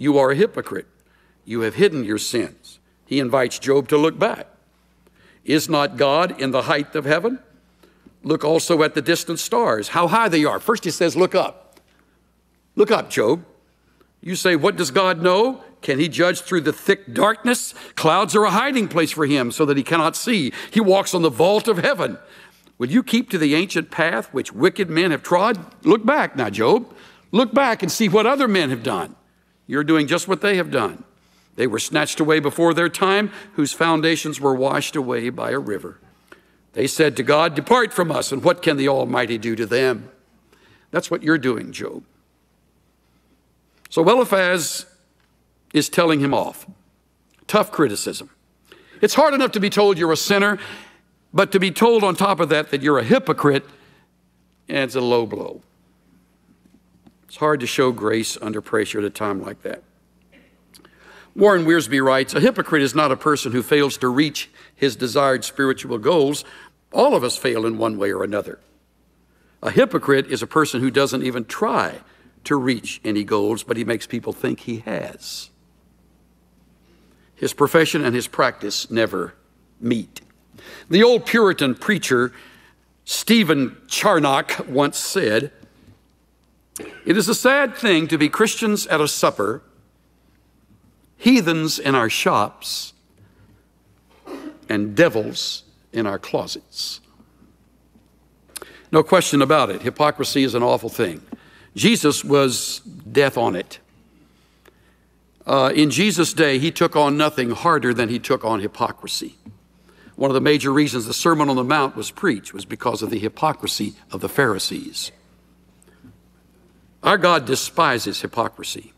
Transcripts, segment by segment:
you are a hypocrite. You have hidden your sins. He invites Job to look back. Is not God in the height of heaven? Look also at the distant stars, how high they are. First he says, look up. Look up, Job. You say, what does God know? Can he judge through the thick darkness? Clouds are a hiding place for him so that he cannot see. He walks on the vault of heaven. Will you keep to the ancient path which wicked men have trod? Look back now, Job. Look back and see what other men have done. You're doing just what they have done. They were snatched away before their time, whose foundations were washed away by a river. They said to God, depart from us, and what can the Almighty do to them? That's what you're doing, Job. So Eliphaz is telling him off. Tough criticism. It's hard enough to be told you're a sinner, but to be told on top of that you're a hypocrite, it's a low blow. It's hard to show grace under pressure at a time like that. Warren Wiersbe writes, a hypocrite is not a person who fails to reach his desired spiritual goals. All of us fail in one way or another. A hypocrite is a person who doesn't even try to reach any goals, but he makes people think he has. His profession and his practice never meet. The old Puritan preacher Stephen Charnock once said, it is a sad thing to be Christians at a supper, heathens in our shops, and devils in our closets. No question about it. Hypocrisy is an awful thing. Jesus was death on it. In Jesus' day, he took on nothing harder than he took on hypocrisy. One of the major reasons the Sermon on the Mount was preached was because of the hypocrisy of the Pharisees. Our God despises hypocrisy.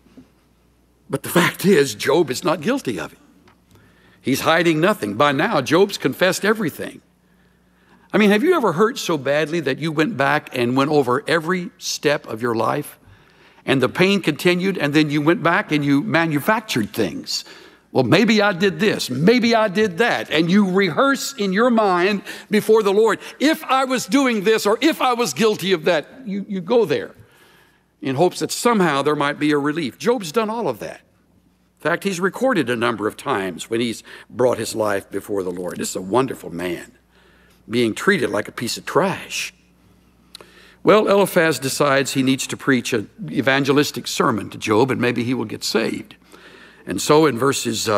But the fact is, Job is not guilty of it. He's hiding nothing. By now, Job's confessed everything. I mean, have you ever hurt so badly that you went back and went over every step of your life and the pain continued, and then you went back and you manufactured things? Well, maybe I did this, maybe I did that. And you rehearse in your mind before the Lord, if I was doing this or if I was guilty of that, you go there in hopes that somehow there might be a relief. Job's done all of that. In fact, he's recorded a number of times when he's brought his life before the Lord. This is a wonderful man, being treated like a piece of trash. Well, Eliphaz decides he needs to preach an evangelistic sermon to Job, and maybe he will get saved. And so in verses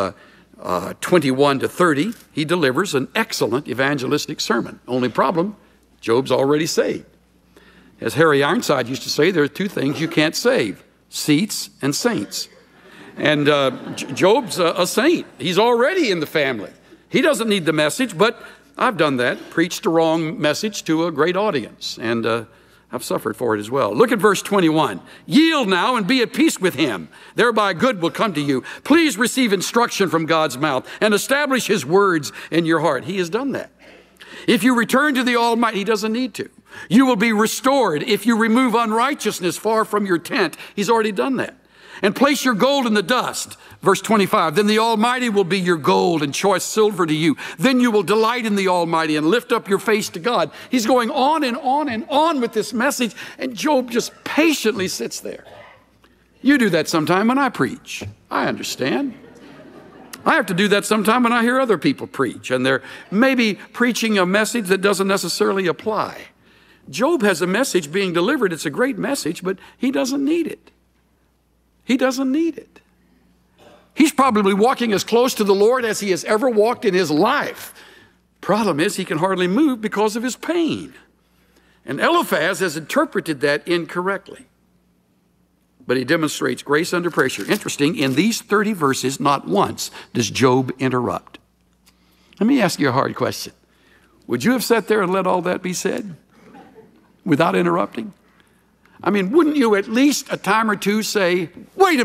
21 to 30, he delivers an excellent evangelistic sermon. Only problem, Job's already saved. As Harry Ironside used to say, there are two things you can't save: seats and saints. And Job's a saint. He's already in the family. He doesn't need the message, but I've done that, preached the wrong message to a great audience, and I've suffered for it as well. Look at verse 21. Yield now and be at peace with him. Thereby good will come to you. Please receive instruction from God's mouth and establish his words in your heart. He has done that. If you return to the Almighty, he doesn't need to. You will be restored if you remove unrighteousness far from your tent. He's already done that. And place your gold in the dust. Verse 25, then the Almighty will be your gold and choice silver to you. Then you will delight in the Almighty and lift up your face to God. He's going on and on and on with this message, and Job just patiently sits there. You do that sometime when I preach. I understand. I have to do that sometime when I hear other people preach, and they're maybe preaching a message that doesn't necessarily apply. Job has a message being delivered. It's a great message, but he doesn't need it. He doesn't need it. He's probably walking as close to the Lord as he has ever walked in his life. Problem is, he can hardly move because of his pain. And Eliphaz has interpreted that incorrectly. But he demonstrates grace under pressure. Interesting, in these 30 verses, not once does Job interrupt. Let me ask you a hard question. Would you have sat there and let all that be said without interrupting? I mean, wouldn't you at least a time or two say, wait a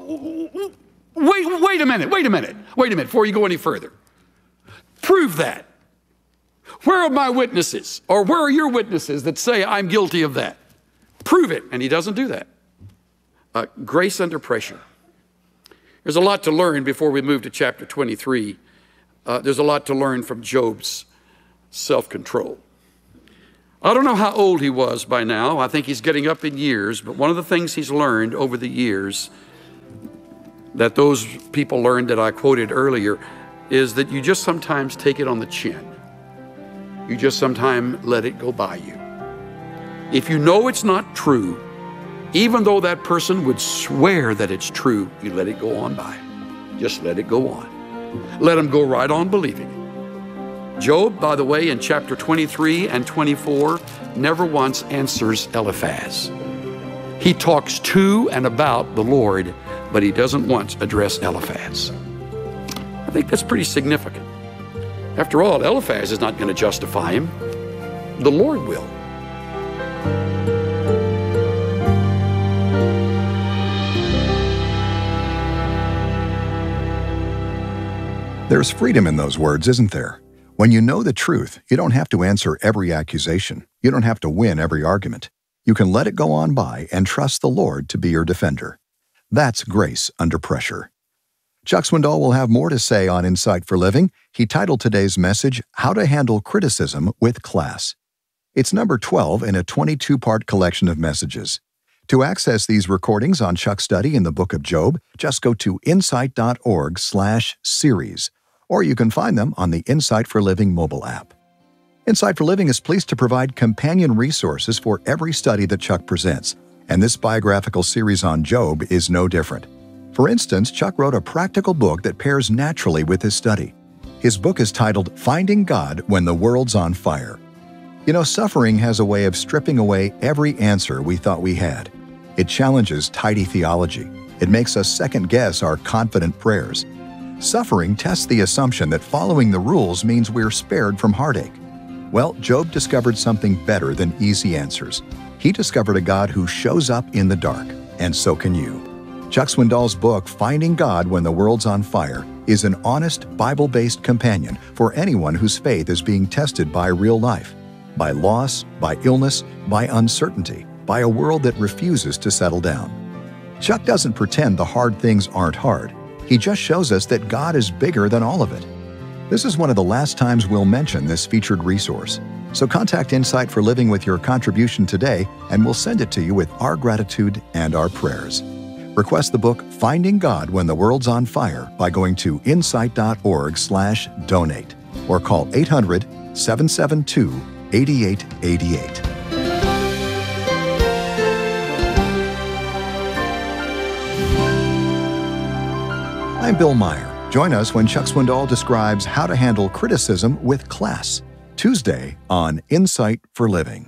minute, before you go any further. Prove that. Where are my witnesses? Or where are your witnesses that say I'm guilty of that? Prove it. And he doesn't do that. Grace under pressure. There's a lot to learn before we move to chapter 23. There's a lot to learn from Job's self-control. I don't know how old he was by now. I think he's getting up in years, but one of the things he's learned over the years that those people learned that I quoted earlier is that you just sometimes take it on the chin. You just sometimes let it go by you. If you know it's not true, even though that person would swear that it's true, you let it go on by. Just let it go on. Let them go right on believing it. Job, by the way, in chapter 23 and 24, never once answers Eliphaz. He talks to and about the Lord, but he doesn't once address Eliphaz. I think that's pretty significant. After all, Eliphaz is not going to justify him. The Lord will. There's freedom in those words, isn't there? When you know the truth, you don't have to answer every accusation. You don't have to win every argument. You can let it go on by and trust the Lord to be your defender. That's grace under pressure. Chuck Swindoll will have more to say on Insight for Living. He titled today's message, How to Handle Criticism with Class. It's number 12 in a 22-part collection of messages. To access these recordings on Chuck's study in the book of Job, just go to insight.org/series, or you can find them on the Insight for Living mobile app. Insight for Living is pleased to provide companion resources for every study that Chuck presents, and this biographical series on Job is no different. For instance, Chuck wrote a practical book that pairs naturally with his study. His book is titled Finding God When the World's on Fire. You know, suffering has a way of stripping away every answer we thought we had. It challenges tidy theology. It makes us second-guess our confident prayers. Suffering tests the assumption that following the rules means we're spared from heartache. Well, Job discovered something better than easy answers. He discovered a God who shows up in the dark, and so can you. Chuck Swindoll's book, Finding God When the World's on Fire, is an honest, Bible-based companion for anyone whose faith is being tested by real life, by loss, by illness, by uncertainty, by a world that refuses to settle down. Chuck doesn't pretend the hard things aren't hard. He just shows us that God is bigger than all of it. This is one of the last times we'll mention this featured resource. So contact Insight for Living with your contribution today, and we'll send it to you with our gratitude and our prayers. Request the book Finding God When the World's on Fire by going to insight.org/donate or call 800-772-8888. I'm Bill Meyer. Join us when Chuck Swindoll describes how to handle criticism with class, Tuesday on Insight for Living.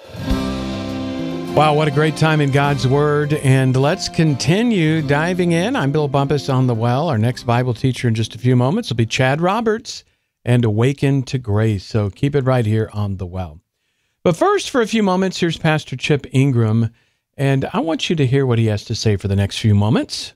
Wow, what a great time in God's Word. And let's continue diving in. I'm Bill Bumpus on the Well. Our next Bible teacher in just a few moments will be Chad Roberts and Awaken to Grace. So keep it right here on the Well. But first, for a few moments, here's Pastor Chip Ingram. And I want you to hear what he has to say for the next few moments.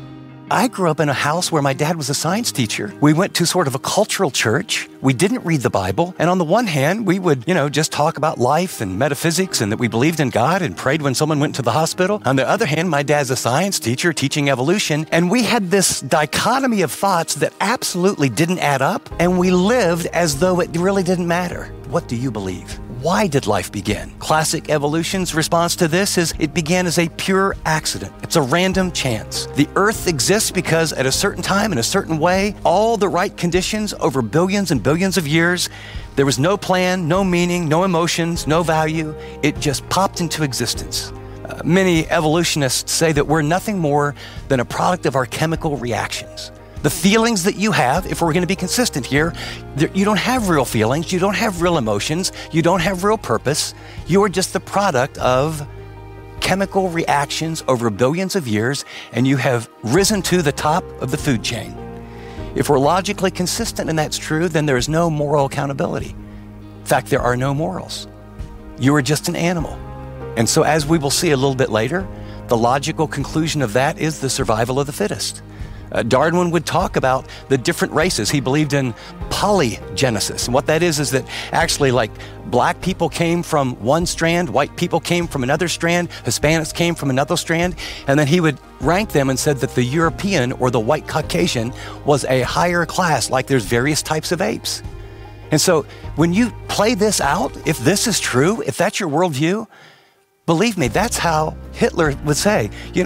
I grew up in a house where my dad was a science teacher. We went to sort of a cultural church. We didn't read the Bible. And on the one hand, we would, just talk about life and metaphysics and that we believed in God and prayed when someone went to the hospital. On the other hand, my dad's a science teacher teaching evolution. And we had this dichotomy of thoughts that absolutely didn't add up. And we lived as though it really didn't matter. What do you believe? Why did life begin? Classic evolution's response to this is it began as a pure accident. It's a random chance. The earth exists because at a certain time, in a certain way, all the right conditions over billions and billions of years, there was no plan, no meaning, no emotions, no value. It just popped into existence. Many evolutionists say that we're nothing more than a product of our chemical reactions. The feelings that you have, if we're going to be consistent here, you don't have real feelings, you don't have real emotions, you don't have real purpose. You are just the product of chemical reactions over billions of years, and you have risen to the top of the food chain. If we're logically consistent and that's true, then there is no moral accountability. In fact, there are no morals. You are just an animal. And so as we will see a little bit later, the logical conclusion of that is the survival of the fittest. Darwin would talk about the different races. He believed in polygenesis. And what that is that actually like black people came from one strand, white people came from another strand, Hispanics came from another strand, and then he would rank them and said that the European or the white Caucasian was a higher class, like there's various types of apes. And so when you play this out, if this is true, if that's your worldview, believe me, that's how Hitler would say, you know what?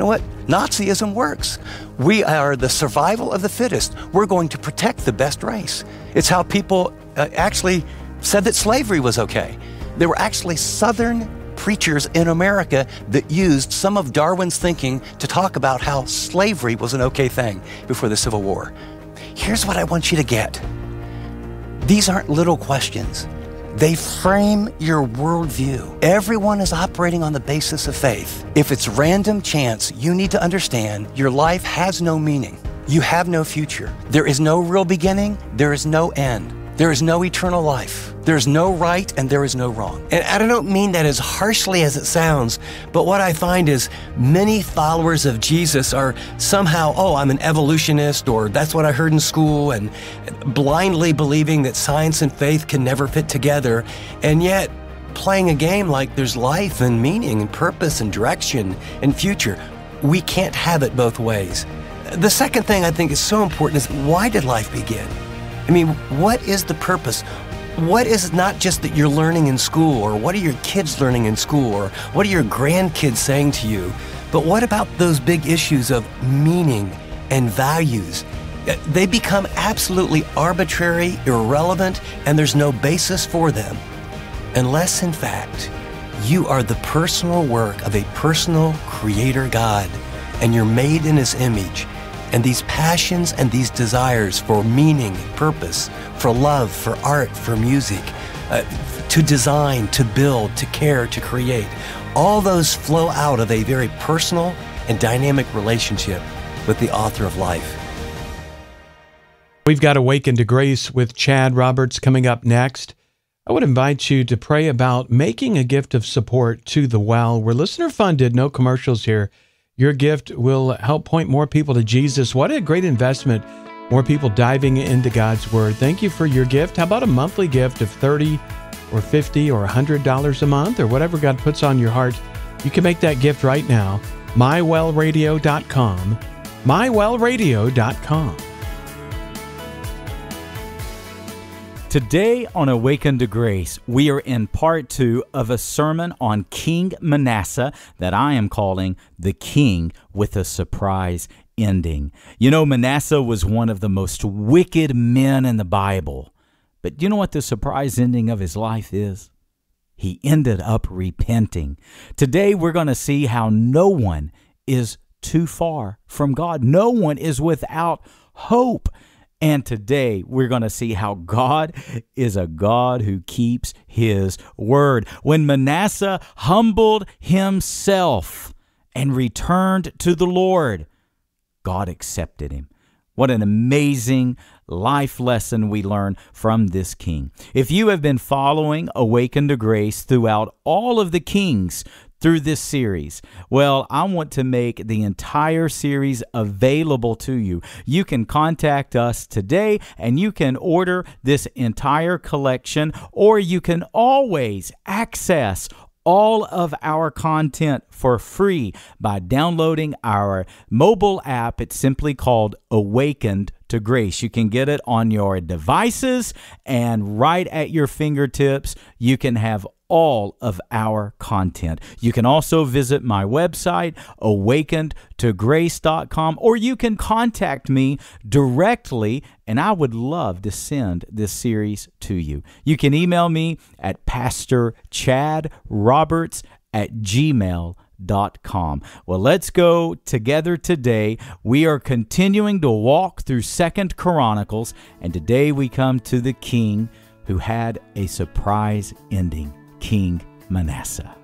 Nazism works. We are the survival of the fittest. We're going to protect the best race. It's how people actually said that slavery was okay. There were actually Southern preachers in America that used some of Darwin's thinking to talk about how slavery was an okay thing before the Civil War. Here's what I want you to get. These aren't little questions. They frame your worldview. Everyone is operating on the basis of faith. If it's random chance, you need to understand your life has no meaning. You have no future. There is no real beginning. There is no end. There is no eternal life. There's no right and there is no wrong. And I don't mean that as harshly as it sounds, but what I find is many followers of Jesus are somehow, I'm an evolutionist, or that's what I heard in school, and blindly believing that science and faith can never fit together, and yet playing a game like there's life and meaning and purpose and direction and future. We can't have it both ways. The second thing I think is so important is, why did life begin? I mean, what is the purpose? What is not just that you're learning in school, or what are your kids learning in school, or what are your grandkids saying to you? But what about those big issues of meaning and values? They become absolutely arbitrary, irrelevant, and there's no basis for them. Unless, in fact, you are the personal work of a personal creator God, and you're made in His image. And these passions and these desires for meaning and purpose, for love, for art, for music, to design, to build, to care, to create, all those flow out of a very personal and dynamic relationship with the author of life. We've got Awaken to Grace with Chad Roberts coming up next. I would invite you to pray about making a gift of support to the well. We're listener funded, no commercials here. Your gift will help point more people to Jesus. What a great investment. More people diving into God's Word. Thank you for your gift. How about a monthly gift of $30 or $50 or $100 a month, or whatever God puts on your heart? You can make that gift right now. MyWellRadio.com. MyWellRadio.com. Today on Awaken to Grace, we are in part 2 of a sermon on King Manasseh that I am calling The King with a Surprise Ending. You know, Manasseh was one of the most wicked men in the Bible. But you know what the surprise ending of his life is? He ended up repenting. Today we're going to see how no one is too far from God. No one is without hope. And today we're going to see how God is a God who keeps His word. When Manasseh humbled himself and returned to the Lord, God accepted him. What an amazing life lesson we learn from this king. If you have been following Awaken to Grace throughout all of the kings through this series, well, I want to make the entire series available to you. You can contact us today and you can order this entire collection, or you can always access all of our content for free by downloading our mobile app. It's simply called Awakened to Grace. You can get it on your devices, and right at your fingertips, you can have all of our content. You can also visit my website, awakenedtograce.com, or you can contact me directly, and I would love to send this series to you. You can email me at pastorchadroberts@gmail.com. Well, let's go together today. We are continuing to walk through 2 Chronicles, and today we come to the king who had a surprise ending, King Manasseh.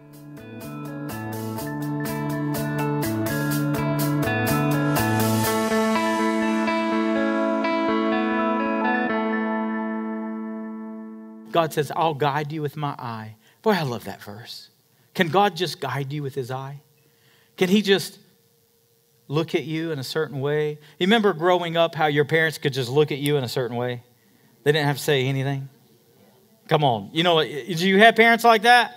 God says, I'll guide you with my eye. Boy, I love that verse. Can God just guide you with His eye? Can He just look at you in a certain way? You remember growing up how your parents could just look at you in a certain way? They didn't have to say anything. Come on. You know, do you have parents like that?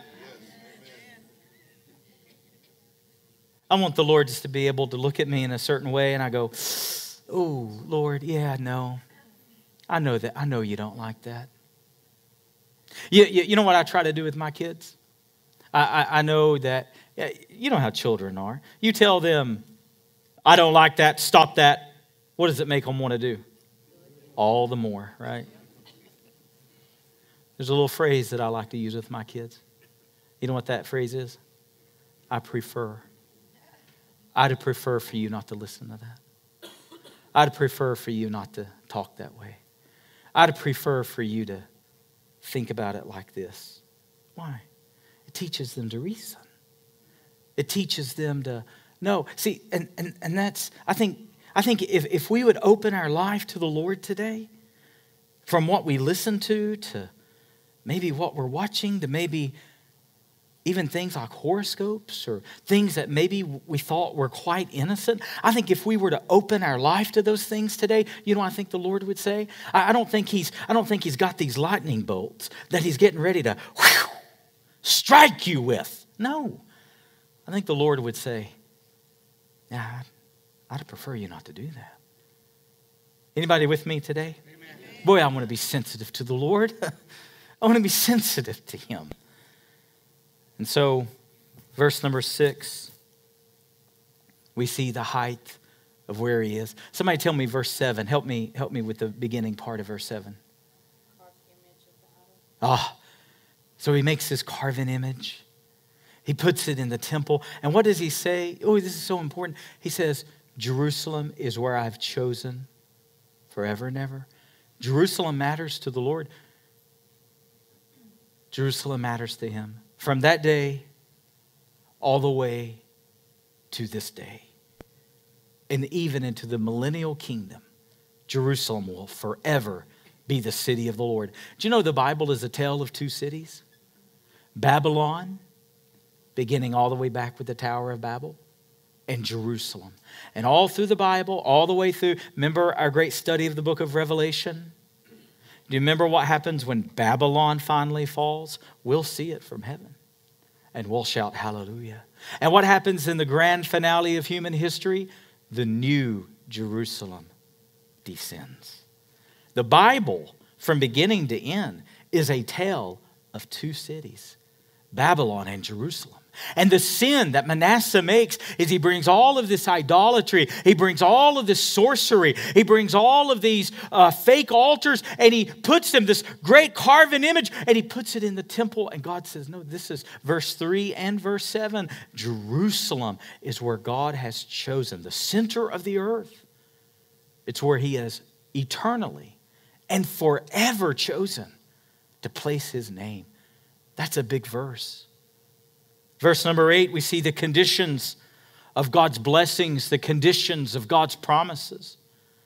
I want the Lord just to be able to look at me in a certain way, and I go, oh, Lord, yeah, no. I know that. I know you don't like that. You know what I try to do with my kids? I know that, you know how children are. You tell them I don't like that. Stop that. What does it make them want to do? All the more, right? There's a little phrase that I like to use with my kids. You know what that phrase is? I prefer. I'd prefer for you not to listen to that. I'd prefer for you not to talk that way. I'd prefer for you to think about it like this. Why? It teaches them to reason. It teaches them to know. See, and that's, I think if we would open our life to the Lord today, from what we listen to maybe what we're watching, to maybe even things like horoscopes or things that maybe we thought were quite innocent. I think if we were to open our life to those things today, you know what I think the Lord would say? I don't think he's got these lightning bolts that he's getting ready to strike you with. No. I think the Lord would say, yeah, I'd prefer you not to do that. Anybody with me today? Amen. Boy, I want to be sensitive to the Lord. I want to be sensitive to him. And so, verse number 6, we see the height of where he is. Somebody tell me verse 7. Help me with the beginning part of verse 7. So he makes this carven image. He puts it in the temple. And what does he say? Oh, this is so important. He says, Jerusalem is where I've chosen forever and ever. Jerusalem matters to the Lord. Jerusalem matters to him. From that day all the way to this day. And even into the millennial kingdom, Jerusalem will forever be the city of the Lord. Do you know the Bible is a tale of two cities? Babylon, beginning all the way back with the Tower of Babel, and Jerusalem. And all through the Bible, all the way through, remember our great study of the book of Revelation? Do you remember what happens when Babylon finally falls? We'll see it from heaven, and we'll shout hallelujah. And what happens in the grand finale of human history? The new Jerusalem descends. The Bible, from beginning to end, is a tale of two cities, Babylon and Jerusalem. And the sin that Manasseh makes is he brings all of this idolatry, he brings all of this sorcery, he brings all of these fake altars, and he puts them, this great carven image, and he puts it in the temple. And God says, no, this is verse 3 and verse 7. Jerusalem is where God has chosen, the center of the earth. It's where he has eternally and forever chosen to place his name. That's a big verse. Verse number 8, we see the conditions of God's blessings, the conditions of God's promises.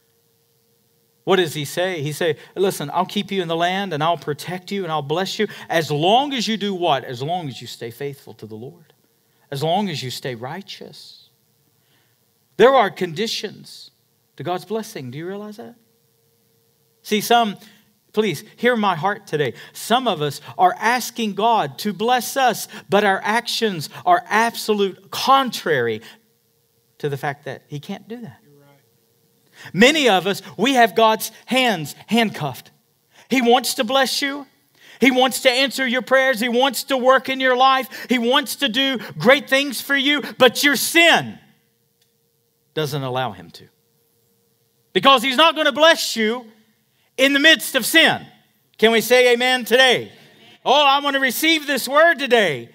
What does he say? He say, listen, I'll keep you in the land and I'll protect you and I'll bless you as long as you do what? As long as you stay faithful to the Lord. As long as you stay righteous. There are conditions to God's blessing. Do you realize that? See, please hear my heart today. Some of us are asking God to bless us, but our actions are absolute contrary to the fact that he can't do that. You're right. Many of us, we have God's hands handcuffed. He wants to bless you. He wants to answer your prayers. He wants to work in your life. He wants to do great things for you, but your sin doesn't allow him to. Because he's not going to bless you in the midst of sin. Can we say amen today? Amen. Oh, I want to receive this word today.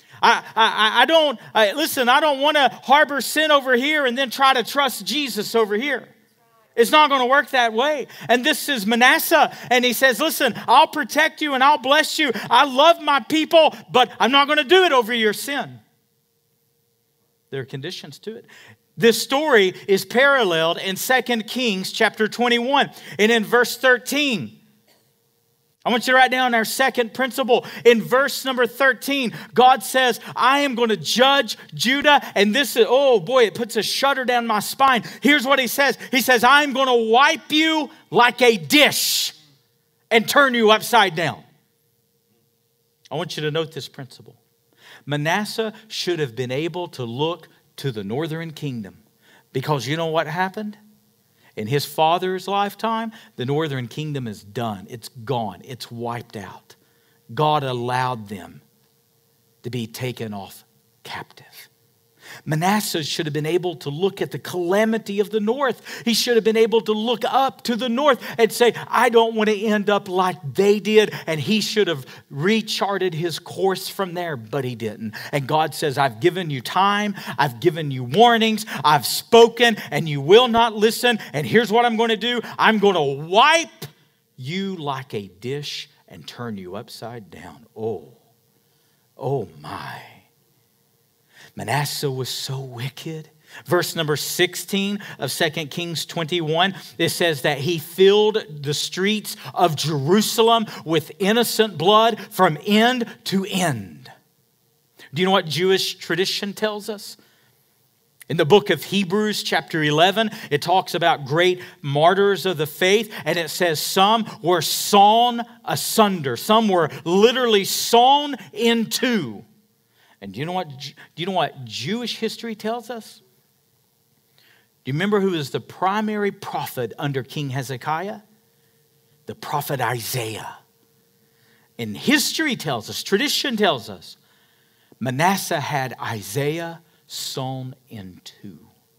I don't want to harbor sin over here and then try to trust Jesus over here. It's not going to work that way. And this is Manasseh. And he says, listen, I'll protect you and I'll bless you. I love my people, but I'm not going to do it over your sin. There are conditions to it. This story is paralleled in 2 Kings chapter 21 and in verse 13. I want you to write down our second principle. In verse number 13, God says, I am going to judge Judah. And this is, oh boy, it puts a shudder down my spine. Here's what he says. He says, I'm going to wipe you like a dish and turn you upside down. I want you to note this principle. Manasseh should have been able to look to the northern kingdom. Because you know what happened? In his father's lifetime, the northern kingdom is done. It's gone. It's wiped out. God allowed them to be taken off captive. Manasseh should have been able to look at the calamity of the north. He should have been able to look up to the north and say, I don't want to end up like they did. And he should have recharted his course from there, but he didn't. And God says, I've given you time. I've given you warnings. I've spoken and you will not listen. And here's what I'm going to do. I'm going to wipe you like a dish and turn you upside down. Oh my. Manasseh was so wicked. Verse number 16 of 2 Kings 21, it says that he filled the streets of Jerusalem with innocent blood from end to end. Do you know what Jewish tradition tells us? In the book of Hebrews, chapter 11, it talks about great martyrs of the faith, and it says some were sawn asunder. Some were literally sawn in two. And do you know what Jewish history tells us? Do you remember who was the primary prophet under King Hezekiah? The prophet Isaiah. And history tells us, tradition tells us, Manasseh had Isaiah sawn in two.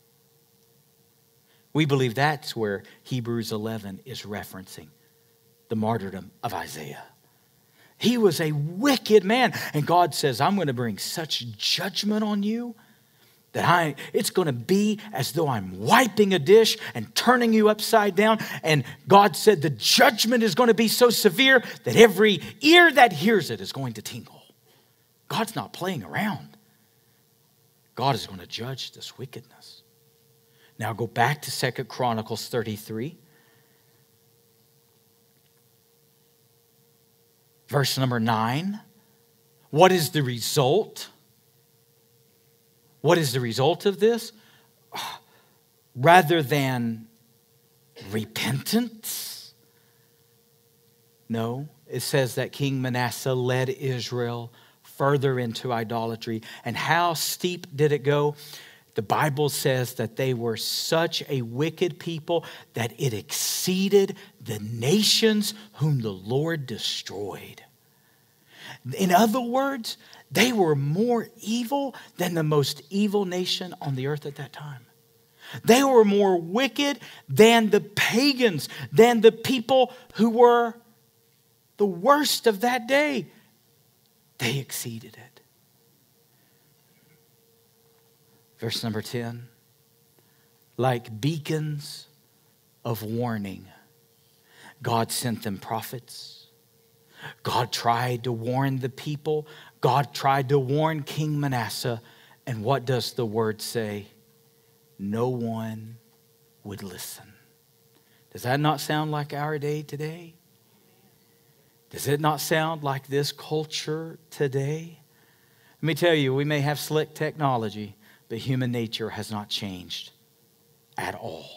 We believe that's where Hebrews 11 is referencing the martyrdom of Isaiah. He was a wicked man. And God says, I'm going to bring such judgment on you that it's going to be as though I'm wiping a dish and turning you upside down. And God said the judgment is going to be so severe that every ear that hears it is going to tingle. God's not playing around. God is going to judge this wickedness. Now go back to 2 Chronicles 33. Verse number 9. What is the result? What is the result of this? Rather than repentance? No, it says that King Manasseh led Israel further into idolatry. And how steep did it go? The Bible says that they were such a wicked people that it exceeded the nations whom the Lord destroyed. In other words, they were more evil than the most evil nation on the earth at that time. They were more wicked than the pagans, than the people who were the worst of that day. They exceeded it. Verse number 10. Like beacons of warning, God sent them prophets. God tried to warn the people. God tried to warn King Manasseh. And what does the word say? No one would listen. Does that not sound like our day today? Does it not sound like this culture today? Let me tell you, we may have slick technology, but human nature has not changed at all.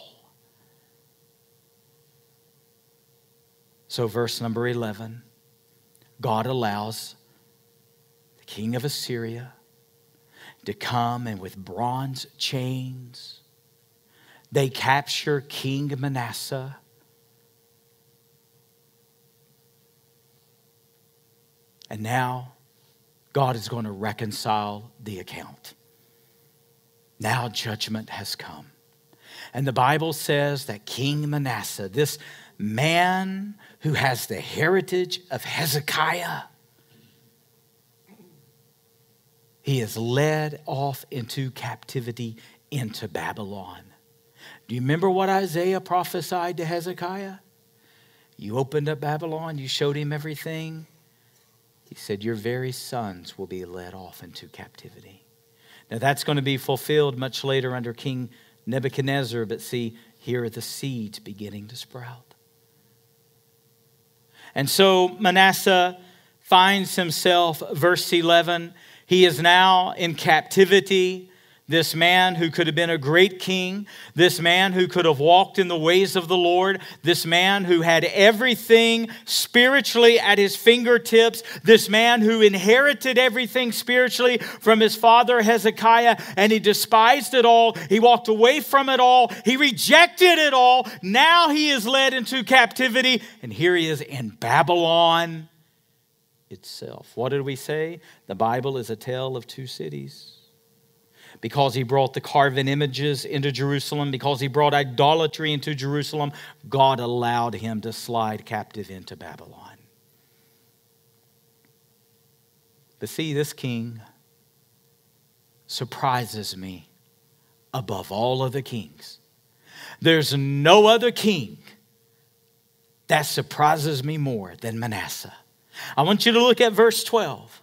So verse number 11, God allows the king of Assyria to come, and with bronze chains, they capture King Manasseh. And now God is going to reconcile the account. Now judgment has come. And the Bible says that King Manasseh, this man who has the heritage of Hezekiah, he is led off into captivity into Babylon. Do you remember what Isaiah prophesied to Hezekiah? You opened up Babylon, you showed him everything. He said, your very sons will be led off into captivity. Now that's going to be fulfilled much later under King Nebuchadnezzar, but see, here are the seeds beginning to sprout. And so Manasseh finds himself, verse 11, he is now in captivity. This man who could have been a great king, this man who could have walked in the ways of the Lord, this man who had everything spiritually at his fingertips, this man who inherited everything spiritually from his father Hezekiah, and he despised it all. He walked away from it all. He rejected it all. Now he is led into captivity, and here he is in Babylon itself. What did we say? The Bible is a tale of two cities. because he brought the carven images into Jerusalem, because he brought idolatry into Jerusalem, God allowed him to slide captive into Babylon. But see, this king surprises me above all other kings. There's no other king that surprises me more than Manasseh. I want you to look at verse 12.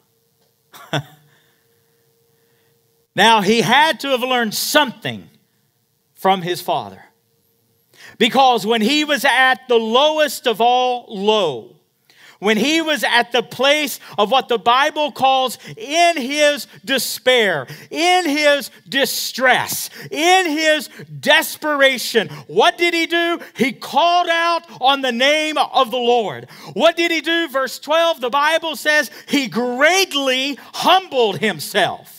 Now, he had to have learned something from his father. Because when he was at the lowest of all low, when he was at the place of what the Bible calls in his despair, in his distress, in his desperation, what did he do? He called out on the name of the Lord. What did he do? Verse 12, the Bible says he greatly humbled himself.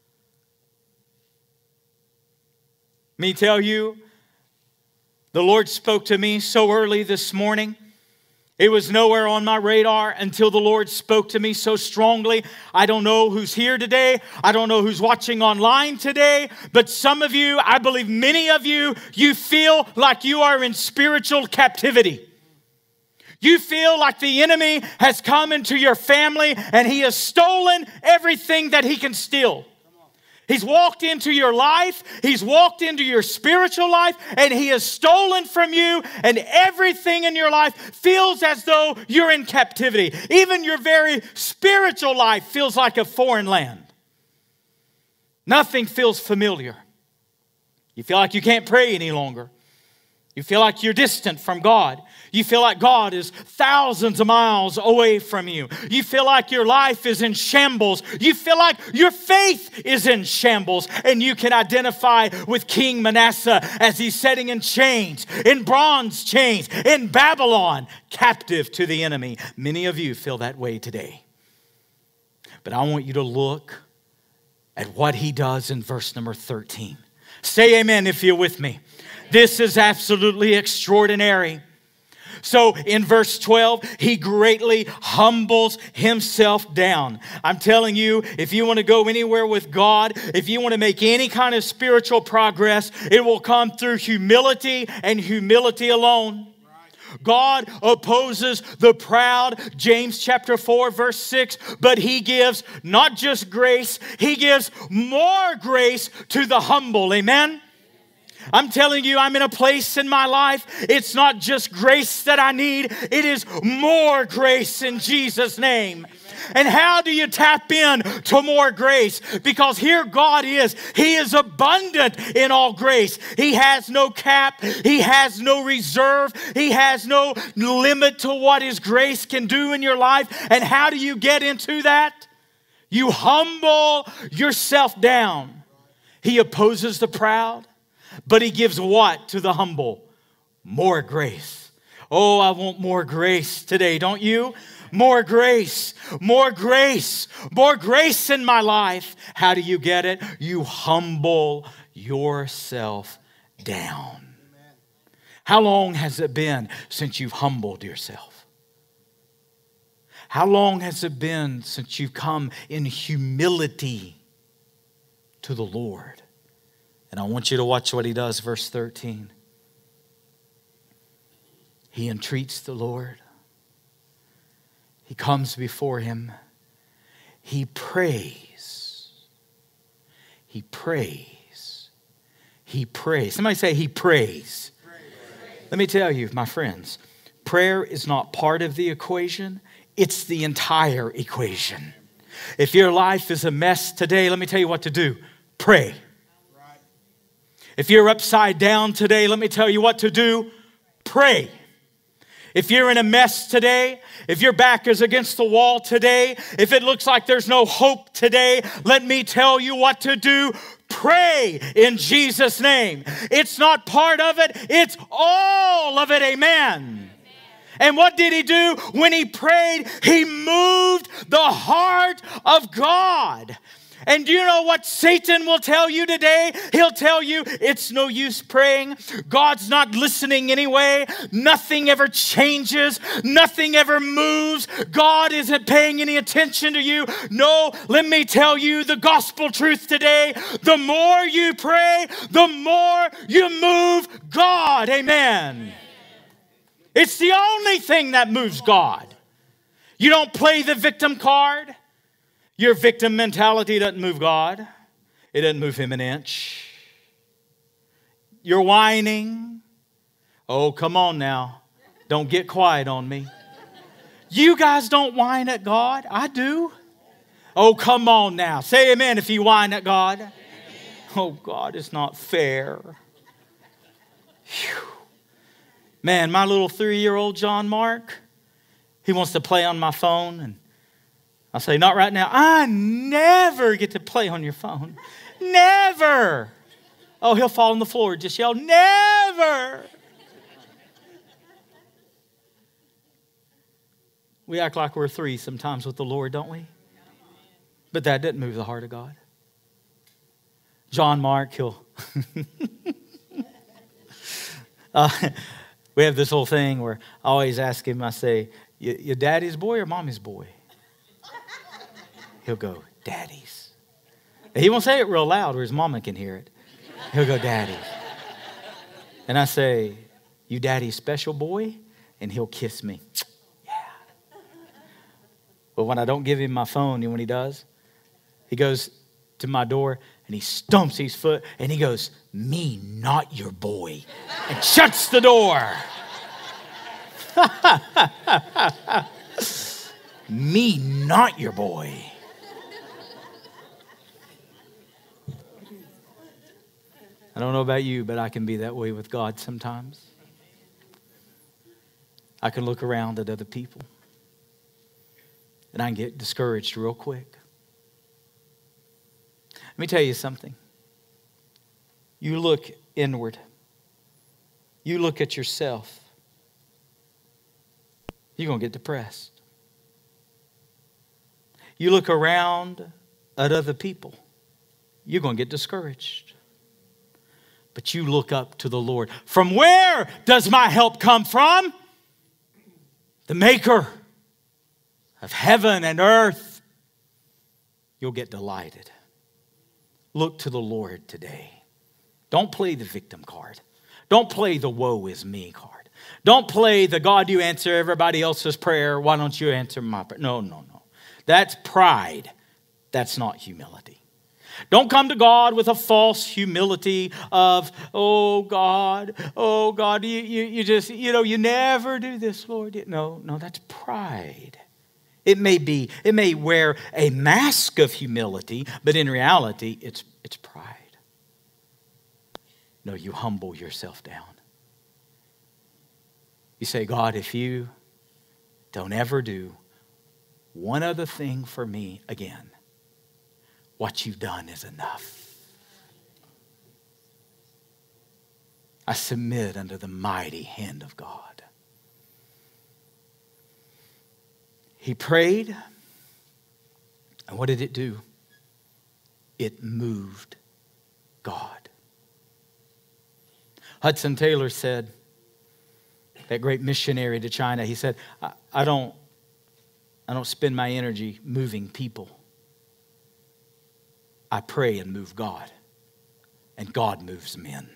Let me tell you, the Lord spoke to me so early this morning. It was nowhere on my radar until the Lord spoke to me so strongly. I don't know who's here today. I don't know who's watching online today. But some of you, I believe many of you, you feel like you are in spiritual captivity. You feel like the enemy has come into your family and he has stolen everything that he can steal. He's walked into your life, he's walked into your spiritual life, and he has stolen from you, and everything in your life feels as though you're in captivity. Even your very spiritual life feels like a foreign land. Nothing feels familiar. You feel like you can't pray any longer. You feel like you're distant from God. You feel like God is thousands of miles away from you. You feel like your life is in shambles. You feel like your faith is in shambles. And you can identify with King Manasseh as he's sitting in chains, in bronze chains, in Babylon, captive to the enemy. Many of you feel that way today. But I want you to look at what he does in verse number 13. Say amen if you're with me. This is absolutely extraordinary. So in verse 12, he greatly humbles himself down. I'm telling you, if you want to go anywhere with God, if you want to make any kind of spiritual progress, it will come through humility and humility alone. God opposes the proud, James chapter 4, verse 6, but he gives not just grace, he gives more grace to the humble. Amen? I'm telling you, I'm in a place in my life, it's not just grace that I need, it is more grace in Jesus' name. And how do you tap in to more grace? Because here God is. He is abundant in all grace. He has no cap. He has no reserve. He has no limit to what His grace can do in your life. And how do you get into that? You humble yourself down. He opposes the proud, but He gives what to the humble? More grace. Oh, I want more grace today, don't you? More grace, more grace, more grace in my life. How do you get it? You humble yourself down. How long has it been since you've humbled yourself? How long has it been since you've come in humility to the Lord? And I want you to watch what He does, verse 13. He entreats the Lord. He comes before Him. He prays. He prays. He prays. Somebody say He prays. Let me tell you, my friends, prayer is not part of the equation. It's the entire equation. If your life is a mess today, let me tell you what to do. Pray. If you're upside down today, let me tell you what to do. Pray. If you're in a mess today, if your back is against the wall today, if it looks like there's no hope today, let me tell you what to do. Pray in Jesus' name. It's not part of it, it's all of it. Amen. And what did He do? When He prayed, He moved the heart of God. And do you know what Satan will tell you today? He'll tell you it's no use praying. God's not listening anyway. Nothing ever changes. Nothing ever moves. God isn't paying any attention to you. No, let me tell you the gospel truth today. The more you pray, the more you move God. Amen. It's the only thing that moves God. You don't play the victim card. Your victim mentality doesn't move God. It doesn't move Him an inch. You're whining. Oh, come on now. Don't get quiet on me. You guys don't whine at God. I do. Oh, come on now. Say amen if you whine at God. Amen. Oh, God, it's not fair. Whew. Man, my little 3-year-old John Mark, he wants to play on my phone, and I say, not right now. I never get to play on your phone. Never. Oh, he'll fall on the floor, just yell, never. We act like we're 3 sometimes with the Lord, don't we? But that doesn't move the heart of God. John Mark, he'll... we have this whole thing where I always ask him, I say, your daddy's boy or mommy's boy? He'll go, daddy's. He won't say it real loud where his mama can hear it. He'll go, daddy's. And I say, you daddy's special boy? And he'll kiss me. Yeah. But when I don't give him my phone, you know what he does? He goes to my door and he stomps his foot and he goes, me not your boy. And shuts the door. Me not your boy. I don't know about you, but I can be that way with God sometimes. I can look around at other people and I can get discouraged real quick. Let me tell you something. You look inward. You look at yourself. You're going to get depressed. You look around at other people. You're going to get discouraged. But you look up to the Lord. From where does my help come from? The Maker of heaven and earth. You'll get delighted. Look to the Lord today. Don't play the victim card. Don't play the woe is me card. Don't play the God, you answer everybody else's prayer. Why don't you answer my prayer? No, no, no. That's pride. That's not humility. Don't come to God with a false humility of, oh God, you just, you never do this, Lord. No, that's pride. It may wear a mask of humility, but in reality, it's pride. No, you humble yourself down. You say, God, if you don't ever do one other thing for me again, what you've done is enough. I submit under the mighty hand of God. He prayed, and what did it do? It moved God. Hudson Taylor said, that great missionary to China, he said, I don't spend my energy moving people. I pray and move God, and God moves men.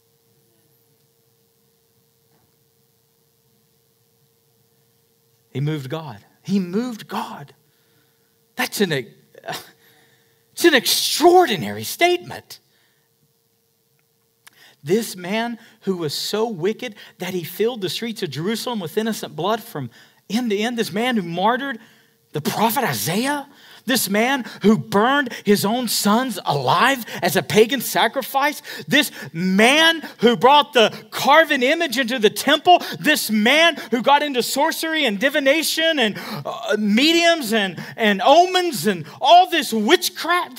He moved God. He moved God. It's an extraordinary statement. This man who was so wicked that he filled the streets of Jerusalem with innocent blood from end to end. This man who martyred the prophet Isaiah. This man who burned his own sons alive as a pagan sacrifice. This man who brought the carven image into the temple. This man who got into sorcery and divination and mediums and omens and all this witchcraft.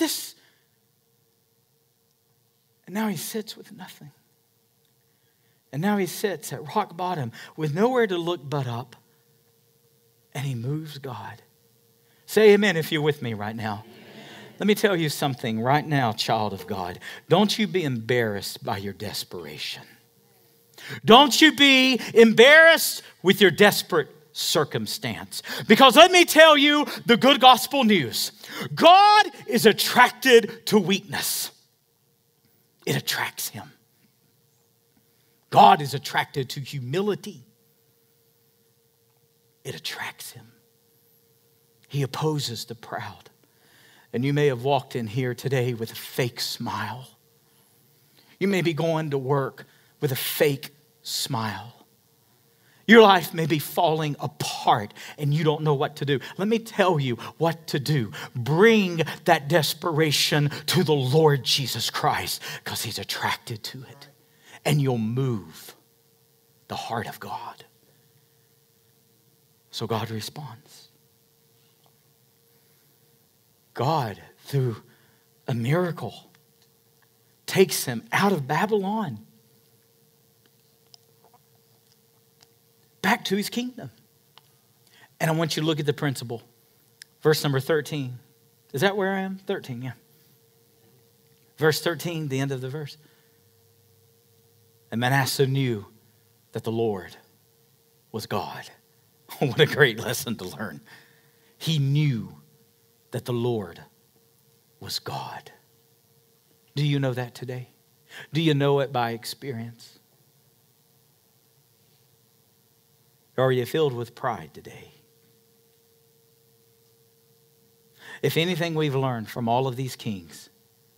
And now he sits with nothing. And now he sits at rock bottom with nowhere to look but up. And he moves God. Say amen if you're with me right now. Amen. Let me tell you something right now, child of God. Don't you be embarrassed by your desperation. Don't you be embarrassed with your desperate circumstance. Because let me tell you the good gospel news. God is attracted to weakness. It attracts him. God is attracted to humility. It attracts him. He opposes the proud. And you may have walked in here today with a fake smile. You may be going to work with a fake smile. Your life may be falling apart and you don't know what to do. Let me tell you what to do. Bring that desperation to the Lord Jesus Christ because he's attracted to it. And you'll move the heart of God. So God responds. God, through a miracle, takes him out of Babylon back to his kingdom. And I want you to look at the principle. Verse number 13. Is that where I am? 13, yeah. Verse 13, the end of the verse. And Manasseh knew that the Lord was God. What a great lesson to learn. He knew that the Lord was God. Do you know that today? Do you know it by experience? Or are you filled with pride today? If anything we've learned from all of these kings,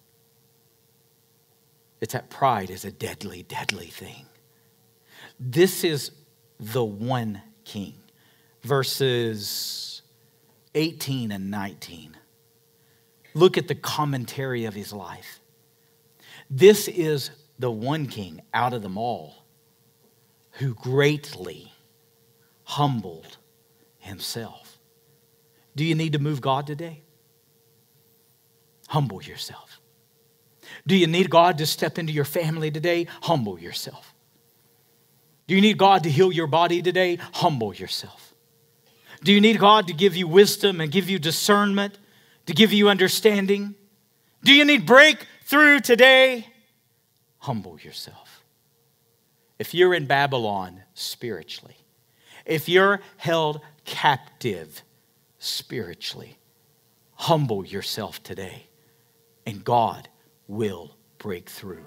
it's that pride is a deadly, deadly thing. This is the one king. Verses 18 and 19. Look at the commentary of his life. This is the one king out of them all who greatly humbled himself. Do you need to move God today? Humble yourself. Do you need God to step into your family today? Humble yourself. Do you need God to heal your body today? Humble yourself. Do you need God to give you wisdom and give you discernment, to give you understanding? Do you need breakthrough today? Humble yourself. If you're in Babylon spiritually, if you're held captive spiritually, humble yourself today, and God will break through.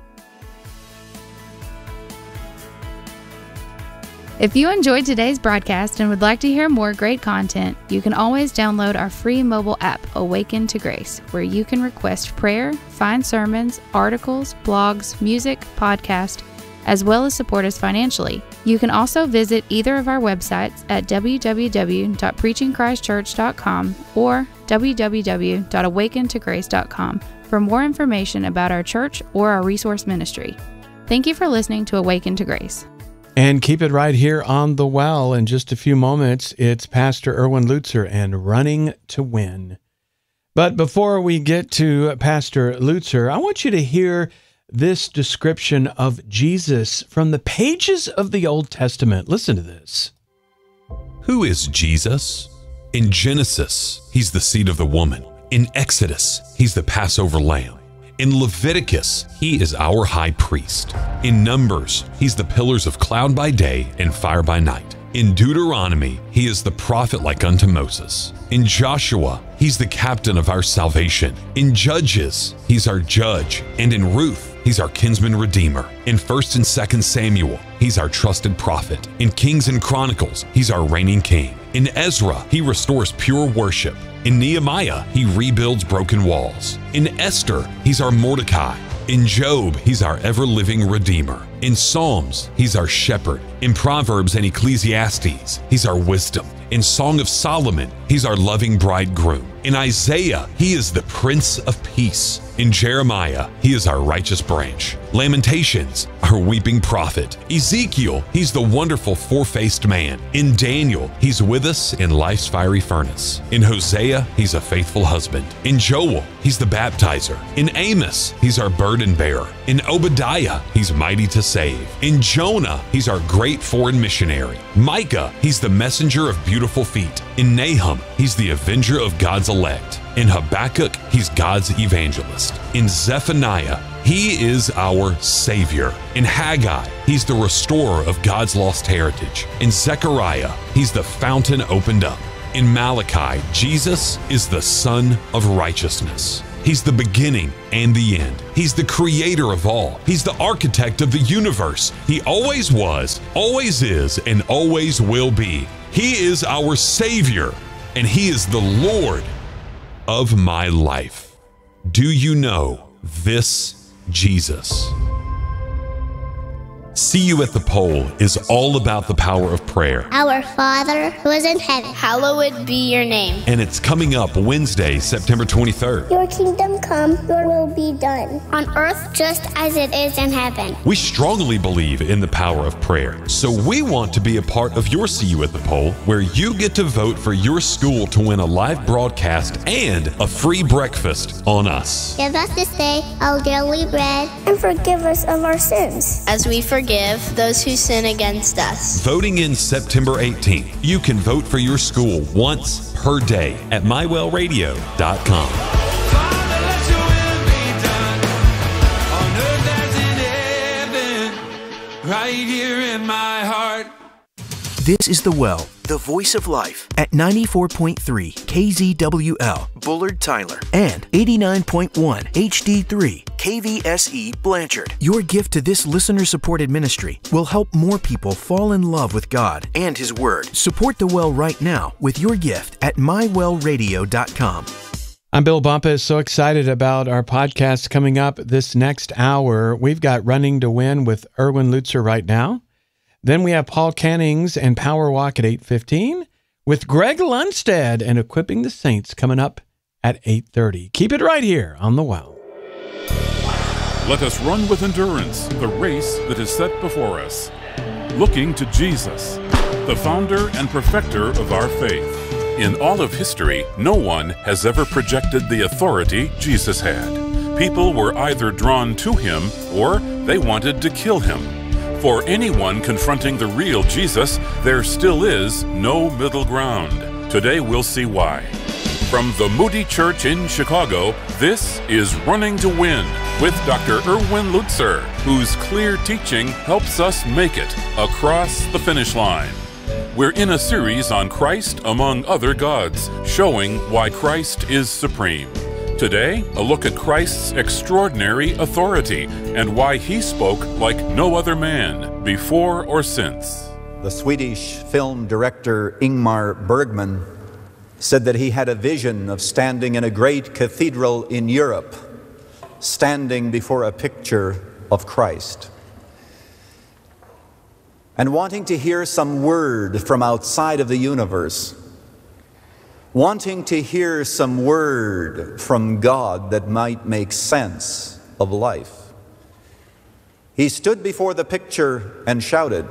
If you enjoyed today's broadcast and would like to hear more great content, you can always download our free mobile app, Awaken to Grace, where you can request prayer, find sermons, articles, blogs, music, podcast, as well as support us financially. You can also visit either of our websites at www.preachingchristchurch.com or www.awakentokrace.com for more information about our church or our resource ministry. Thank you for listening to Awaken to Grace. And keep it right here on The Well. In just a few moments, it's Pastor Erwin Lutzer and Running to Win. But before we get to Pastor Lutzer, I want you to hear this description of Jesus from the pages of the Old Testament. Listen to this. Who is Jesus? In Genesis, he's the seed of the woman. In Exodus, he's the Passover lamb. In Leviticus, he is our high priest. In Numbers, he's the pillars of cloud by day and fire by night. In Deuteronomy, he is the prophet like unto Moses. In Joshua, he's the captain of our salvation. In Judges, he's our judge. And in Ruth, he's our kinsman redeemer. In 1 and 2 Samuel, he's our trusted prophet. In Kings and Chronicles, he's our reigning king. In Ezra, he restores pure worship. In Nehemiah, he rebuilds broken walls. In Esther, he's our Mordecai. In Job, he's our ever-living Redeemer. In Psalms, he's our shepherd. In Proverbs and Ecclesiastes, he's our wisdom. In Song of Solomon, he's our loving bridegroom. In Isaiah, he is the Prince of Peace. In Jeremiah, he is our righteous branch. Lamentations, our weeping prophet. Ezekiel, he's the wonderful four-faced man. In Daniel, he's with us in life's fiery furnace. In Hosea, he's a faithful husband. In Joel, he's the baptizer. In Amos, he's our burden bearer. In Obadiah, he's mighty to save. In Jonah, he's our great foreign missionary. Micah, he's the messenger of beautiful feet. In Nahum, he's the avenger of God's elect. In Habakkuk, he's God's evangelist. In Zephaniah, he is our Savior. In Haggai, he's the restorer of God's lost heritage. In Zechariah, he's the fountain opened up. In Malachi, Jesus is the Son of Righteousness. He's the beginning and the end. He's the creator of all. He's the architect of the universe. He always was, always is, and always will be. He is our Savior, and He is the Lord of my life. Do you know this Jesus? See You at the Pole is all about the power of prayer. Our Father who is in heaven, hallowed be your name. And it's coming up Wednesday, September 23rd. Your kingdom come, your will be done. On earth just as it is in heaven. We strongly believe in the power of prayer. So we want to be a part of your See You at the Pole, where you get to vote for your school to win a live broadcast and a free breakfast on us. Give us this day our daily bread, and forgive us of our sins, as we forgive those who sin against us. Voting in September 18th. You can vote for your school once per day at mywellradio.com. Right here in my heart. This is The Well, the voice of life, at 94.3 KZWL, Bullard, Tyler, and 89.1 HD3 KVSE, Blanchard. Your gift to this listener-supported ministry will help more people fall in love with God and His Word. Support The Well right now with your gift at mywellradio.com. I'm Bill Bumpus, so excited about our podcast coming up this next hour. We've got Running to Win with Erwin Lutzer right now. Then we have Paul Cannings and Power Walk at 8:15 with Greg Lundstead and Equipping the Saints coming up at 8:30. Keep it right here on The Well. Let us run with endurance the race that is set before us, looking to Jesus, the founder and perfecter of our faith. In all of history, no one has ever projected the authority Jesus had. People were either drawn to Him or they wanted to kill Him. For anyone confronting the real Jesus, there still is no middle ground. Today we'll see why. From the Moody Church in Chicago, this is Running to Win with Dr. Erwin Lutzer, whose clear teaching helps us make it across the finish line. We're in a series on Christ among other gods, showing why Christ is supreme. Today, a look at Christ's extraordinary authority and why He spoke like no other man, before or since. The Swedish film director Ingmar Bergman said that he had a vision of standing in a great cathedral in Europe, standing before a picture of Christ, and wanting to hear some word from outside of the universe, wanting to hear some word from God that might make sense of life. He stood before the picture and shouted,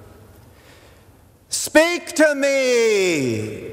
"Speak to me!"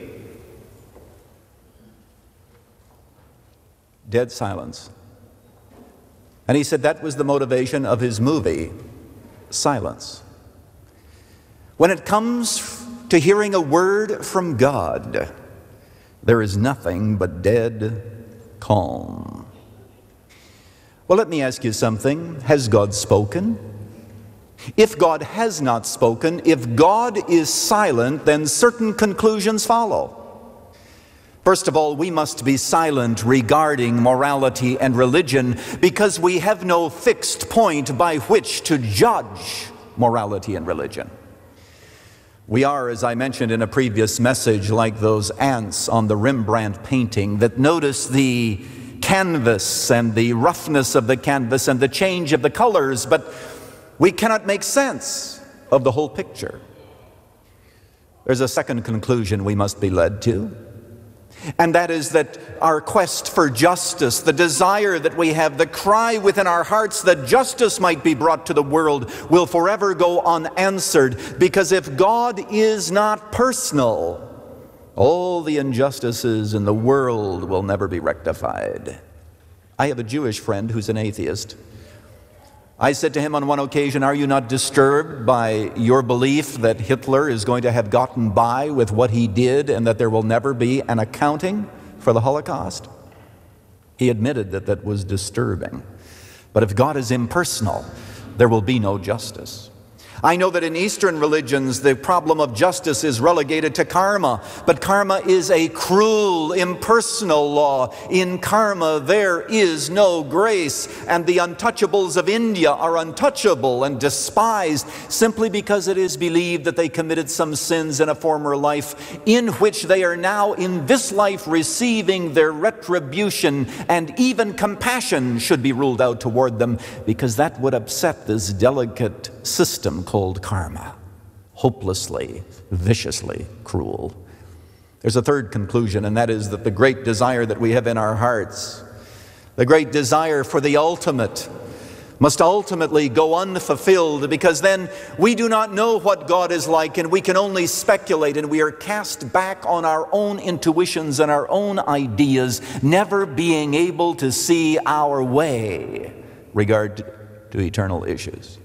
Dead silence. And he said that was the motivation of his movie, Silence. When it comes to hearing a word from God, there is nothing but dead calm. Well, let me ask you something. Has God spoken? If God has not spoken, if God is silent, then certain conclusions follow. First of all, we must be silent regarding morality and religion because we have no fixed point by which to judge morality and religion. We are, as I mentioned in a previous message, like those ants on the Rembrandt painting that notice the canvas and the roughness of the canvas and the change of the colors, but we cannot make sense of the whole picture. There's a second conclusion we must be led to, and that is that our quest for justice, the desire that we have, the cry within our hearts that justice might be brought to the world, will forever go unanswered, because if God is not personal, all the injustices in the world will never be rectified. I have a Jewish friend who's an atheist. I said to him on one occasion, "Are you not disturbed by your belief that Hitler is going to have gotten by with what he did and that there will never be an accounting for the Holocaust? He admitted that that was disturbing. But if God is impersonal, there will be no justice. I know that in Eastern religions, the problem of justice is relegated to karma, but karma is a cruel, impersonal law. In karma, there is no grace, and the untouchables of India are untouchable and despised simply because it is believed that they committed some sins in a former life in which they are now in this life receiving their retribution, and even compassion should be ruled out toward them because that would upset this delicate system called karma. Hopelessly, viciously cruel. There's a third conclusion, and that is that the great desire that we have in our hearts, the great desire for the ultimate, must ultimately go unfulfilled, because then we do not know what God is like, and we can only speculate, and we are cast back on our own intuitions and our own ideas, never being able to see our way regard to eternal issues.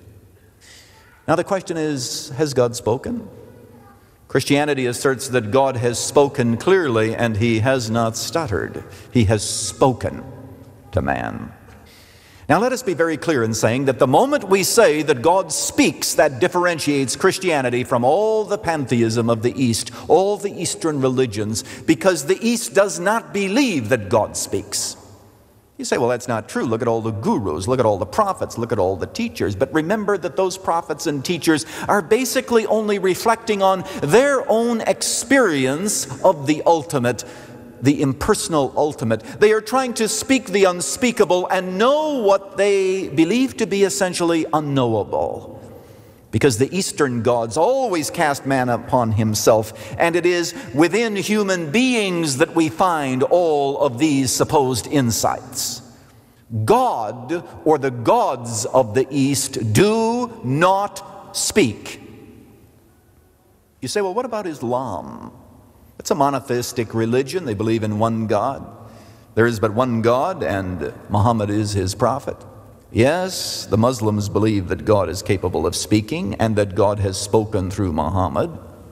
Now the question is, has God spoken? Christianity asserts that God has spoken clearly, and He has not stuttered. He has spoken to man. Now let us be very clear in saying that the moment we say that God speaks, that differentiates Christianity from all the pantheism of the East, all the Eastern religions, because the East does not believe that God speaks. You say, well, that's not true. Look at all the gurus, look at all the prophets, look at all the teachers. But remember that those prophets and teachers are basically only reflecting on their own experience of the ultimate, the impersonal ultimate. They are trying to speak the unspeakable and know what they believe to be essentially unknowable. Because the Eastern gods always cast man upon himself, and it is within human beings that we find all of these supposed insights. God, or the gods of the East, do not speak. You say, well, what about Islam? It's a monotheistic religion. They believe in one God. There is but one God, and Muhammad is his prophet. Yes, the Muslims believe that God is capable of speaking and that God has spoken through Muhammad.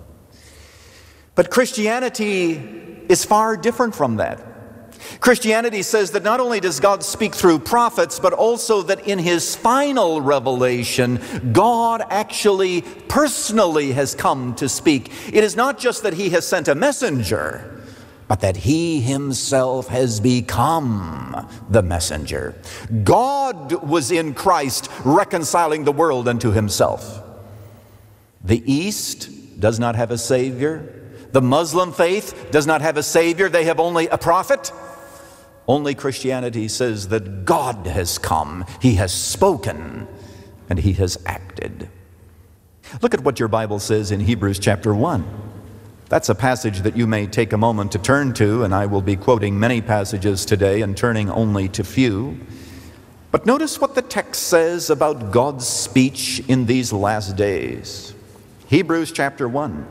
But Christianity is far different from that. Christianity says that not only does God speak through prophets, but also that in His final revelation, God actually personally has come to speak. It is not just that He has sent a messenger, but that He Himself has become the messenger. God was in Christ reconciling the world unto Himself. The East does not have a Savior. The Muslim faith does not have a Savior. They have only a prophet. Only Christianity says that God has come, He has spoken, and He has acted. Look at what your Bible says in Hebrews chapter 1. That's a passage that you may take a moment to turn to, and I will be quoting many passages today and turning only to few. But notice what the text says about God's speech in these last days. Hebrews chapter 1.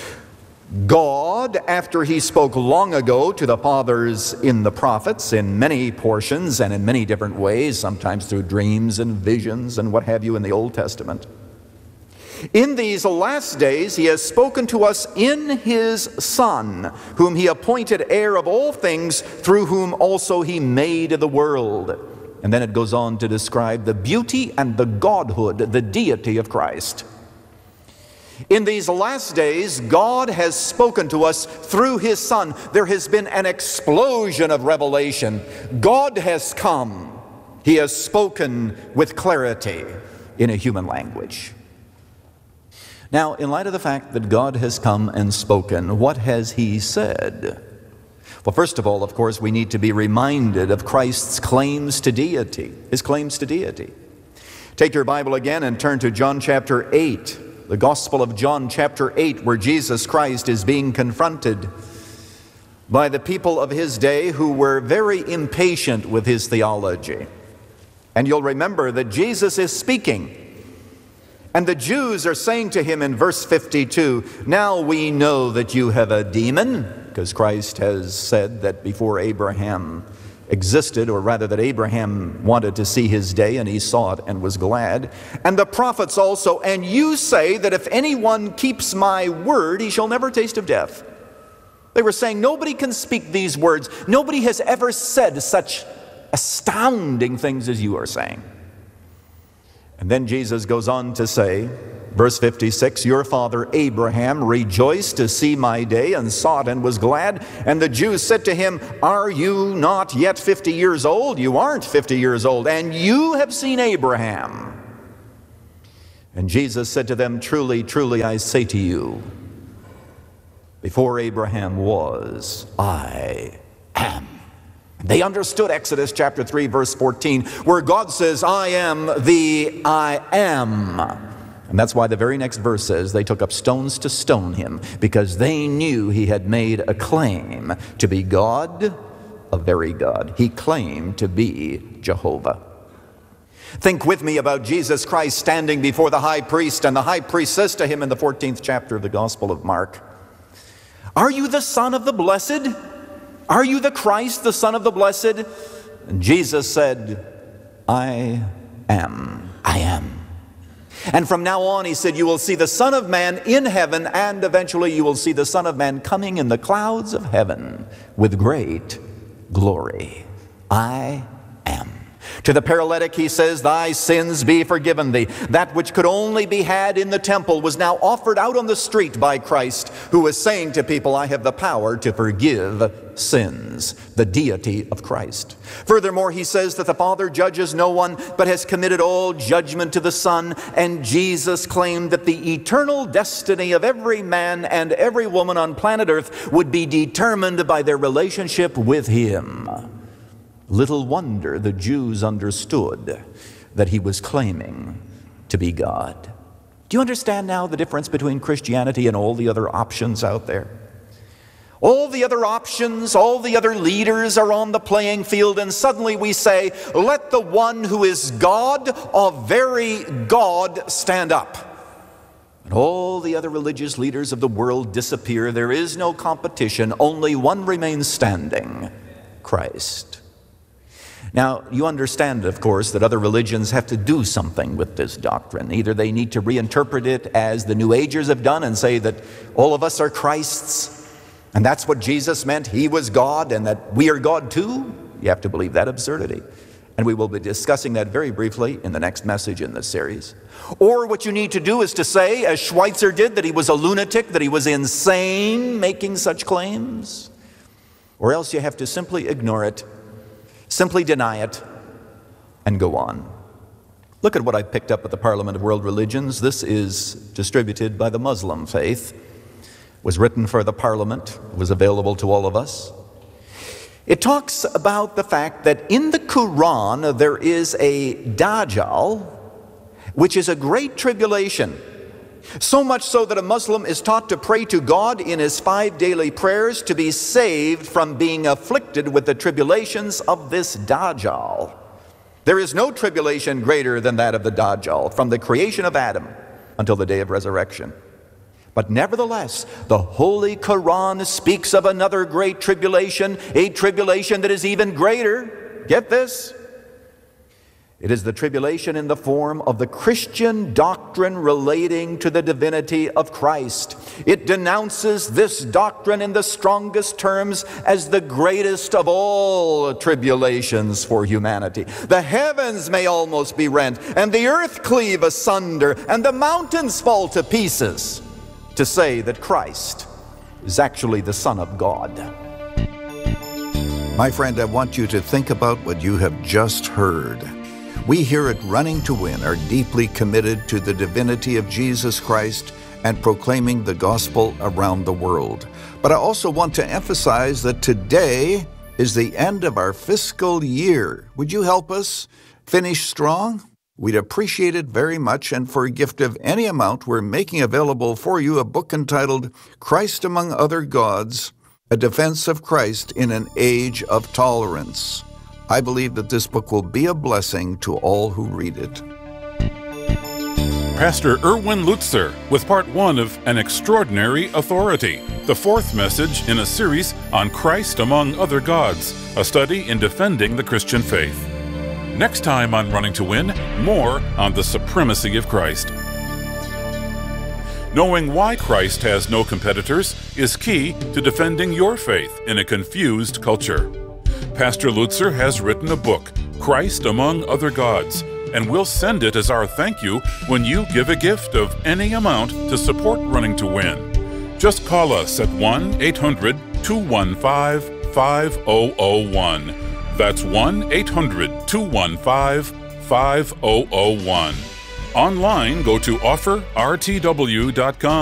God, after He spoke long ago to the fathers in the prophets, in many portions and in many different ways, sometimes through dreams and visions and what have you in the Old Testament, in these last days He has spoken to us in His Son, whom He appointed heir of all things, through whom also He made the world. And then it goes on to describe the beauty and the godhood, the deity of Christ. In these last days, God has spoken to us through His Son. There has been an explosion of revelation. God has come. He has spoken with clarity in a human language. Now, in light of the fact that God has come and spoken, what has He said? Well, first of all, of course, we need to be reminded of Christ's claims to deity, His claims to deity. Take your Bible again and turn to John chapter 8, the Gospel of John chapter 8, where Jesus Christ is being confronted by the people of His day who were very impatient with His theology. And you'll remember that Jesus is speaking. And the Jews are saying to Him in verse 52, now we know that you have a demon, because Christ has said that before Abraham existed, or rather that Abraham wanted to see his day and he saw it and was glad, and the prophets also, and you say that if anyone keeps my word, he shall never taste of death. They were saying, nobody can speak these words. Nobody has ever said such astounding things as you are saying. And then Jesus goes on to say, verse 56, your father Abraham rejoiced to see my day and saw it and was glad. And the Jews said to him, are you not yet 50 years old? You aren't 50 years old, and you have seen Abraham. And Jesus said to them, truly, truly, I say to you, before Abraham was, I am. They understood Exodus chapter 3, verse 14, where God says, I am the I am. And that's why the very next verse says, they took up stones to stone him, because they knew he had made a claim to be God, a very God. He claimed to be Jehovah. Think with me about Jesus Christ standing before the high priest, and the high priest says to him in the 14th chapter of the Gospel of Mark, are you the Son of the Blessed? Are you the Christ, the Son of the Blessed? And Jesus said, I am. I am. And from now on, he said, you will see the Son of Man in heaven, and eventually you will see the Son of Man coming in the clouds of heaven with great glory. I am. To the paralytic he says, thy sins be forgiven thee. That which could only be had in the temple was now offered out on the street by Christ, who was saying to people, I have the power to forgive sins, the deity of Christ. Furthermore, he says that the Father judges no one, but has committed all judgment to the Son, and Jesus claimed that the eternal destiny of every man and every woman on planet Earth would be determined by their relationship with him. Little wonder the Jews understood that he was claiming to be God. Do you understand now the difference between Christianity and all the other options out there? All the other options, all the other leaders are on the playing field, and suddenly we say, let the one who is God, a very God, stand up. And all the other religious leaders of the world disappear. There is no competition. Only one remains standing, Christ. Now, you understand, of course, that other religions have to do something with this doctrine. Either they need to reinterpret it as the New Agers have done and say that all of us are Christ's, and that's what Jesus meant. He was God, and that we are God too. You have to believe that absurdity. And we will be discussing that very briefly in the next message in this series. Or what you need to do is to say, as Schweitzer did, that he was a lunatic, that he was insane making such claims. Or else you have to simply ignore it, simply deny it, and go on. Look at what I picked up at the Parliament of World Religions. This is distributed by the Muslim faith. It was written for the Parliament. It was available to all of us. It talks about the fact that in the Quran there is a Dajjal, which is a great tribulation. So much so that a Muslim is taught to pray to God in his 5 daily prayers to be saved from being afflicted with the tribulations of this Dajjal. There is no tribulation greater than that of the Dajjal, from the creation of Adam until the day of resurrection. But nevertheless, the Holy Quran speaks of another great tribulation, a tribulation that is even greater. Get this? It is the tribulation in the form of the Christian doctrine relating to the divinity of Christ. It denounces this doctrine in the strongest terms as the greatest of all tribulations for humanity. The heavens may almost be rent, and the earth cleave asunder, and the mountains fall to pieces, to say that Christ is actually the Son of God. My friend, I want you to think about what you have just heard. We here at Running to Win are deeply committed to the divinity of Jesus Christ and proclaiming the gospel around the world. But I also want to emphasize that today is the end of our fiscal year. Would you help us finish strong? We'd appreciate it very much, and for a gift of any amount, we're making available for you a book entitled Christ Among Other Gods, A Defense of Christ in an Age of Tolerance. I believe that this book will be a blessing to all who read it. Pastor Erwin Lutzer with part 1 of An Extraordinary Authority, the 4th message in a series on Christ Among Other Gods, a study in defending the Christian faith. Next time on Running to Win, more on the supremacy of Christ. Knowing why Christ has no competitors is key to defending your faith in a confused culture. Pastor Lutzer has written a book, Christ Among Other Gods, and we'll send it as our thank you when you give a gift of any amount to support Running to Win. Just call us at 1-800-215-5001. That's 1-800-215-5001. Online, go to offerrtw.com.